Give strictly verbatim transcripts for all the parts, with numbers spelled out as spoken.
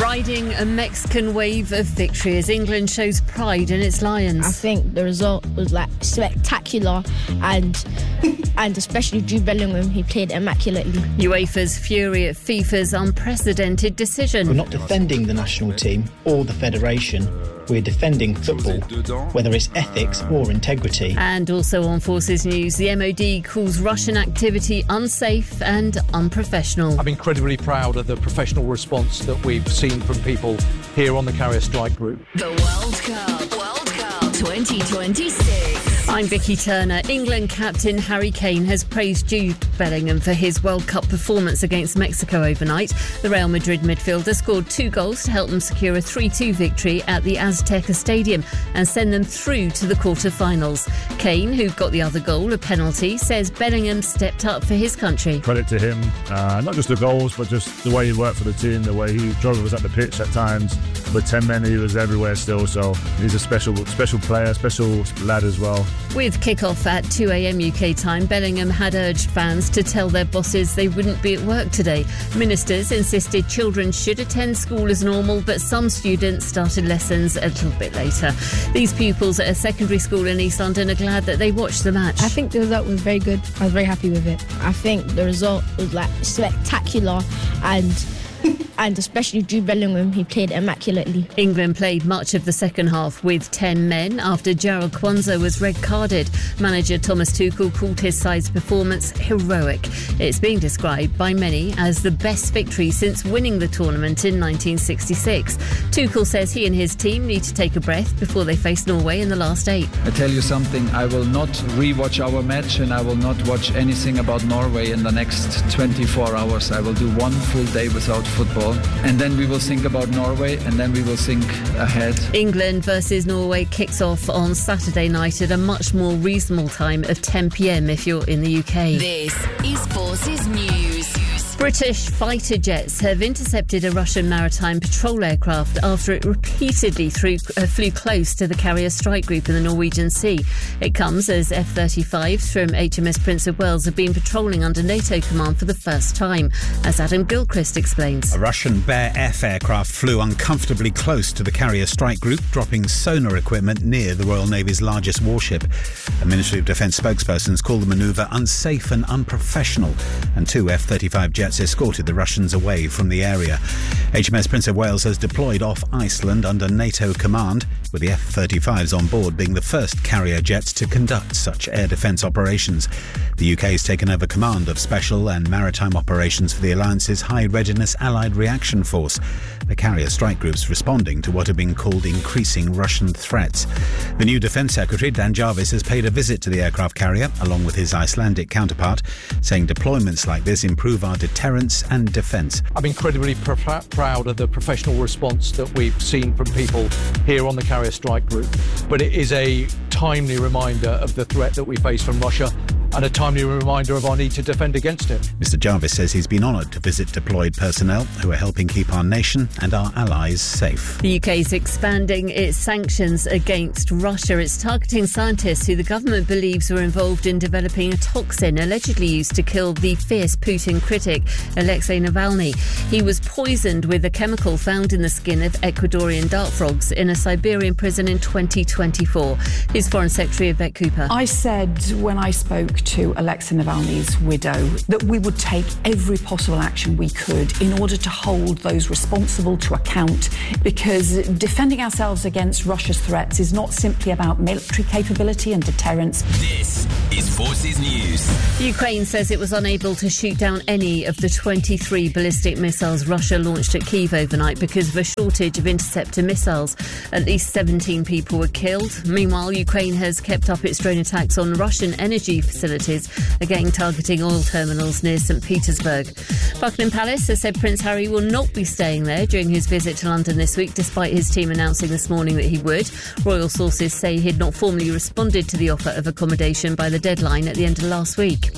Riding a Mexican wave of victory as England shows pride in its Lions. I think the result was like spectacular, and and especially Jude Bellingham, he played immaculately. UEFA's fury at FIFA's unprecedented decision. We're not defending the national team or the federation. We're defending football, whether it's ethics or integrity. And also on Forces News, the M O D calls Russian activity unsafe and unprofessional. I'm incredibly proud of the professional response that we've seen from people here on the Carrier Strike Group. The World Cup, World Cup twenty twenty-six. I'm Vicky Turner. England captain Harry Kane has praised Jude Bellingham for his World Cup performance against Mexico overnight. The Real Madrid midfielder scored two goals to help them secure a three two victory at the Azteca Stadium and send them through to the quarter-finals. Kane, who got the other goal, a penalty, says Bellingham stepped up for his country. Credit to him, uh, not just the goals, but just the way he worked for the team, the way he drove us at the pitch at times. With ten men, he was everywhere still, so he's a special, special player, special lad as well. With kick-off at two a.m. U K time, Bellingham had urged fans to tell their bosses they wouldn't be at work today. Ministers insisted children should attend school as normal, but some students started lessons a little bit later. These pupils at a secondary school in East London are glad that they watched the match. I think the result was very good. I was very happy with it. I think the result was like spectacular, and and especially Jude Bellingham, he played immaculately. England played much of the second half with ten men after Gerald Kwanzaa was red-carded. Manager Thomas Tuchel called his side's performance heroic. It's being described by many as the best victory since winning the tournament in nineteen sixty-six. Tuchel says he and his team need to take a breath before they face Norway in the last eight. I tell you something, I will not re-watch our match and I will not watch anything about Norway in the next twenty-four hours. I will do one full day without football, and then we will think about Norway, and then we will think ahead. England versus Norway kicks off on Saturday night at a much more reasonable time of ten p.m. if you're in the U K. This is Forces News. British fighter jets have intercepted a Russian maritime patrol aircraft after it repeatedly threw, uh, flew close to the Carrier Strike Group in the Norwegian Sea. It comes as F thirty-fives from H M S Prince of Wales have been patrolling under NATO command for the first time, as Adam Gilchrist explains. A Russian Bear F aircraft flew uncomfortably close to the Carrier Strike Group, dropping sonar equipment near the Royal Navy's largest warship. A Ministry of Defence spokespersons called the manoeuvre unsafe and unprofessional, and two F thirty-five jets escorted the Russians away from the area. H M S Prince of Wales has deployed off Iceland under NATO command, with the F thirty-fives on board being the first carrier jets to conduct such air defence operations. The U K has taken over command of special and maritime operations for the Alliance's High Readiness Allied Reaction Force. The Carrier Strike Group's responding to what have been called increasing Russian threats. The new Defence Secretary, Dan Jarvis, has paid a visit to the aircraft carrier, along with his Icelandic counterpart, saying deployments like this improve our deterrence and defence. I'm incredibly pr- proud of the professional response that we've seen from people here on the Carrier Strike Group, but it is a timely reminder of the threat that we face from Russia and a timely reminder of our need to defend against it. Mister Jarvis says he's been honoured to visit deployed personnel who are helping keep our nation and our allies safe. The U K is expanding its sanctions against Russia. It's targeting scientists who the government believes were involved in developing a toxin allegedly used to kill the fierce Putin critic Alexei Navalny. He was poisoned with a chemical found in the skin of Ecuadorian dart frogs in a Siberian prison in twenty twenty-four. Here's Foreign Secretary Yvette Cooper. I said when I spoke to Alexei Navalny's widow that we would take every possible action we could in order to hold those responsible to account, because defending ourselves against Russia's threats is not simply about military capability and deterrence. This is Forces News. Ukraine says it was unable to shoot down any of the twenty-three ballistic missiles Russia launched at Kyiv overnight because of a shortage of interceptor missiles. At least seventeen people were killed. Meanwhile, Ukraine has kept up its drone attacks on Russian energy facilities, again targeting oil terminals near St Petersburg. Buckingham Palace has said Prince Harry will not be staying there during his visit to London this week, despite his team announcing this morning that he would. Royal sources say he'd not formally responded to the offer of accommodation by the deadline at the end of last week.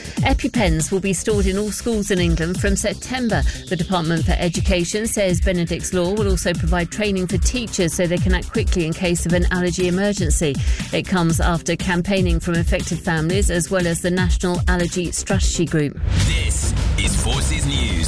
EpiPens will be stored in all schools in England from September. The Department for Education says Benedict's Law will also provide training for teachers so they can act quickly in case of an allergy emergency. It comes after campaigning from affected families as well as the National Allergy Strategy Group. This is Forces News.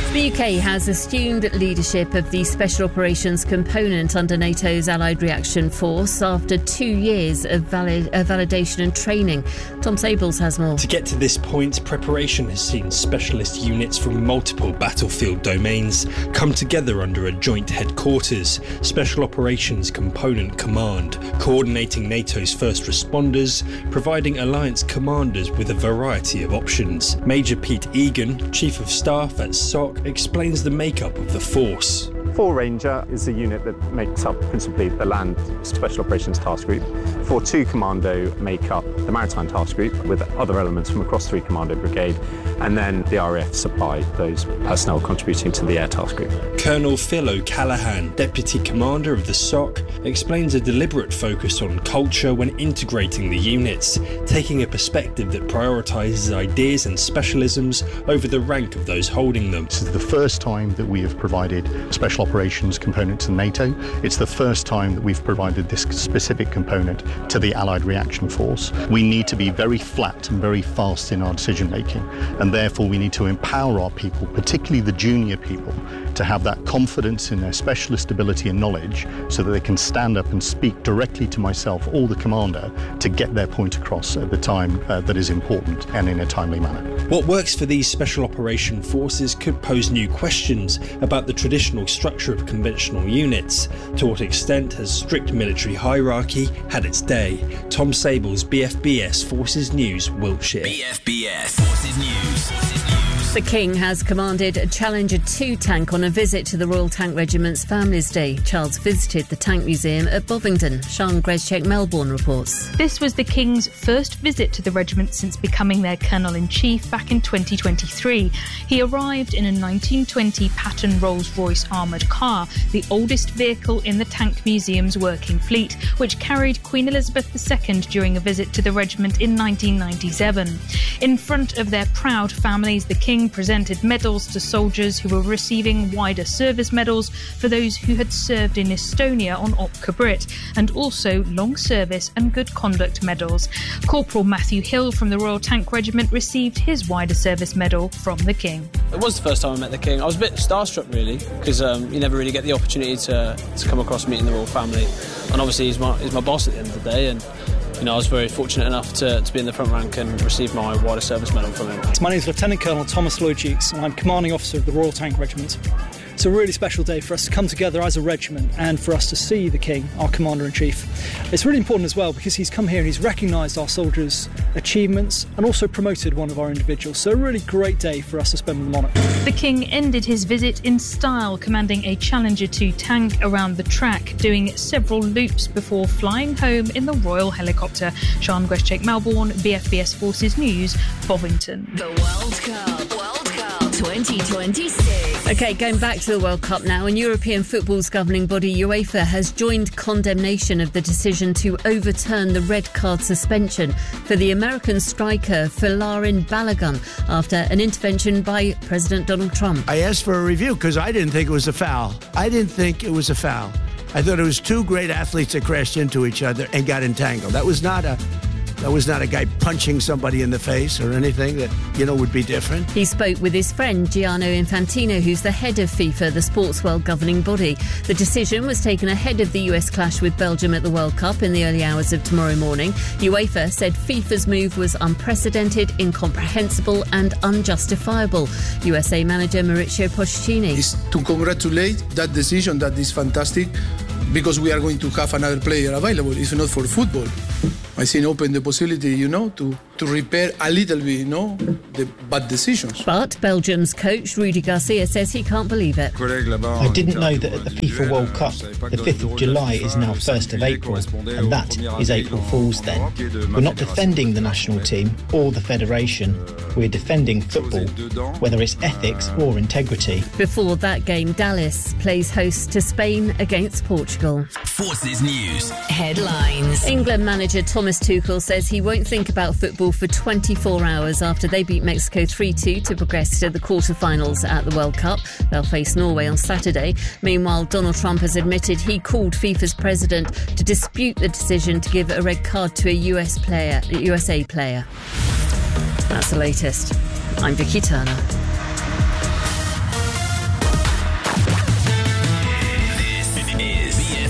The U K has assumed leadership of the Special Operations component under NATO's Allied Reaction Force after two years of valid, uh, validation and training. Tom Sables has more. To get to this point, preparation has seen specialist units from multiple battlefield domains come together under a joint headquarters, Special Operations Component Command, coordinating NATO's first responders, providing alliance commanders with a variety of options. Major Pete Egan, Chief of Staff at S O C, explains the makeup of the force. four Ranger is a unit that makes up principally the Land Special Operations Task Group. four two Commando make up the Maritime Task Group with other elements from across three Commando Brigade, and then the R A F supply those personnel contributing to the Air Task Group. Colonel Phil O'Callaghan, Deputy Commander of the S O C, explains a deliberate focus on culture when integrating the units, taking a perspective that prioritises ideas and specialisms over the rank of those holding them. This is the first time that we have provided special operations component to NATO. It's the first time that we've provided this specific component to the Allied Reaction Force. We need to be very flat and very fast in our decision making, and therefore we need to empower our people, particularly the junior people, to have that confidence in their specialist ability and knowledge so that they can stand up and speak directly to myself or the commander to get their point across at the time uh, that is important and in a timely manner. What works for these special operation forces could pose new questions about the traditional structure of conventional units. To what extent has strict military hierarchy had its day? Tom Sables, B F B S Forces News, Wiltshire. B F B S Forces News. The King has commanded a Challenger two tank on a visit to the Royal Tank Regiment's Families Day. Charles visited the Tank Museum at Bovingdon. Sian Grezchek, Melbourne reports. This was the King's first visit to the regiment since becoming their Colonel-in-Chief back in twenty twenty-three. He arrived in a nineteen twenty Patton Rolls-Royce armoured car, the oldest vehicle in the Tank Museum's working fleet, which carried Queen Elizabeth the Second during a visit to the regiment in nineteen ninety-seven. In front of their proud families, the King presented medals to soldiers who were receiving wider service medals for those who had served in Estonia on Opka Brit, and also long service and good conduct medals. Corporal Matthew Hill from the Royal Tank Regiment received his wider service medal from the King. It was the first time I met the King. I was a bit starstruck really, because um, you never really get the opportunity to, to come across meeting the royal family, and obviously he's my, he's my boss at the end of the day, and you know, I was very fortunate enough to, to be in the front rank and receive my wider service medal from him. My name is Lieutenant Colonel Thomas Lloyd Jukes, and I'm Commanding Officer of the Royal Tank Regiment. It's a really special day for us to come together as a regiment and for us to see the King, our Commander-in-Chief. It's really important as well because he's come here and he's recognised our soldiers' achievements and also promoted one of our individuals. So a really great day for us to spend with the monarch. The King ended his visit in style, commanding a Challenger two tank around the track, doing several loops before flying home in the Royal helicopter. Sian Grezchek, Melbourne, B F B S Forces News, Bovington. The World Cup, World Cup twenty twenty-six. OK, going back to the World Cup now, and European football's governing body UEFA has joined condemnation of the decision to overturn the red card suspension for the American striker Folarin Balogun after an intervention by President Donald Trump. I asked for a review because I didn't think it was a foul. I didn't think it was a foul. I thought it was two great athletes that crashed into each other and got entangled. That was not a... That was not a guy punching somebody in the face or anything that, you know, would be different. He spoke with his friend Gianni Infantino, who's the head of FIFA, the sports world governing body. The decision was taken ahead of the U S clash with Belgium at the World Cup in the early hours of tomorrow morning. UEFA said FIFA's move was unprecedented, incomprehensible and unjustifiable. U S A manager Mauricio Pochettino. It's to congratulate that decision. That is fantastic, because we are going to have another player available. It's not for football. I think open the possibility, you know, to, to repair a little bit, you know, the bad decisions. But Belgium's coach, Rudi Garcia, says he can't believe it. I didn't know that at the FIFA World Cup, the fifth of July is now first of April, and that is April Fool's then. We're not defending the national team or the federation. We're defending football, whether it's ethics or integrity. Before that game, Dallas plays host to Spain against Portugal. Forces News headlines. England manager Thomas Tuchel says he won't think about football for twenty-four hours after they beat Mexico three two to progress to the quarter-finals at the World Cup. They'll face Norway on Saturday. Meanwhile, Donald Trump has admitted he called FIFA's president to dispute the decision to give a red card to a U S player, a U S A player. That's the latest. I'm Vicky Turner.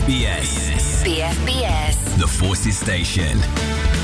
B F B S. B F B S. The Forces Station.